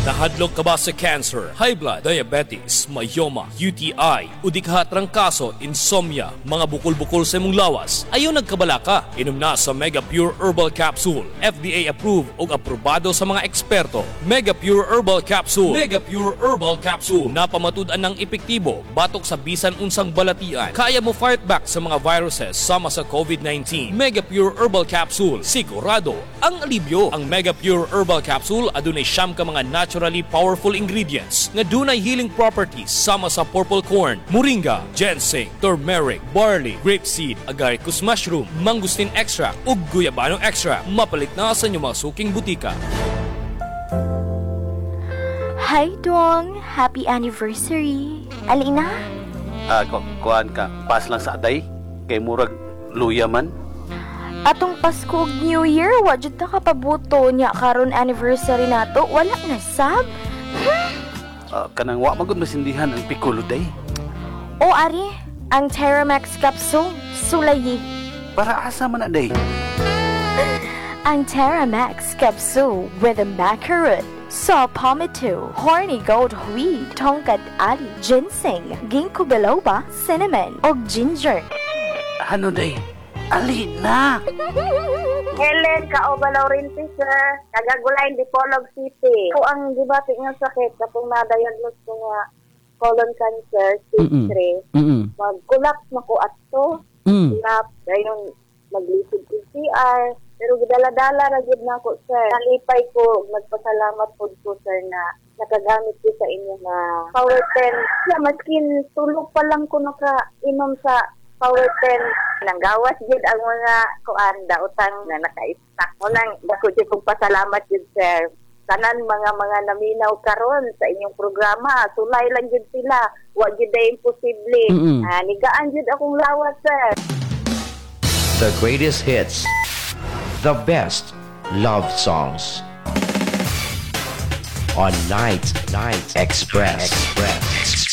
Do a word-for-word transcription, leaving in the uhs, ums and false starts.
Nahadlok ka ba sa cancer, high blood, diabetes, myoma, U T I, o di ka trangkaso, insomnia, mga bukol-bukol sa imong lawas? Ayaw nagkabala ka, inom na sa Mega Pure Herbal Capsule. F D A approved o aprobado sa mga eksperto. Mega Pure Herbal Capsule. Mega Pure Herbal Capsule. Napamatud-an ng epektibo, batok sa bisan unsang balatian. Kaya mo fight back sa mga viruses sama sa COVID nineteen. Mega Pure Herbal Capsule. Sigurado ang alibyo. Ang Mega Pure Herbal Capsule adunay siyam ka mga naturally powerful ingredients nga dunay healing properties sama sa purple corn, moringa, ginseng, turmeric, barley, grapeseed, agaricus mushroom, mangosteen extract ug guyabano extract. Mapalit na sa inyong mga suking butika. Hi Dong! Happy anniversary! Alina? Ah, uh, kuan ka, pas lang sa aday, kay murag luya man. Atong Pasko ug New Year, wajud ta kapabuto niya karon anniversary nato, wala na sab. Hmm? Uh, kanang wa magud masindihan ang Piccolo day. O ari, ang Terramax capsule, sulayi. Para asa man na day? Ang Terramax capsule with a macaroon, saw palmetto, horny gold wheat, tongkat ali, ginseng, ginkgo biloba, cinnamon, og ginger. Ano day? Alina! Helen, Kaoba Laurenti, sir. Kagagulayan, Dipolog City. Ko ang dibati nga sakit, kapag na-diagnose ko nga colon cancer, stage three, mag-collapse na ko ato. Mm. Collapse, ngayon mag-lisod ko C R. Pero gidala-dala na gid na ko, sir. Nalipay ko, magpasalamat po ko, sir, na nakagamit ko sa inyo na Power ten. Yeah, maskin tulog pa lang ko naka-inom sa Power ten. Nanggawas gid ang mga kuan daotang na naka-stack mo nang dako jud kong pasalamat jud, sir. Tanan mga mga naminaw karon sa inyong programa, sulay lang jud sila, wa jud ay imposible. Mm-mm. Ah, nigaan jud akong lawas, sir. The greatest hits, the best love songs on Night Night Express. Express.